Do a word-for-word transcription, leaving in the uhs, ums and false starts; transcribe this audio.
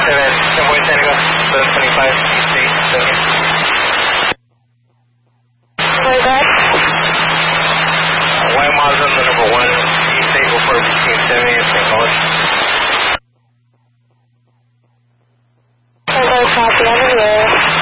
seven, Convoy Tango, seven twenty-five, East eight seventy. Way back. Uh, White Mazda, the number one, East eight, before between seventy and Saint Louis. Hello, copy on the road.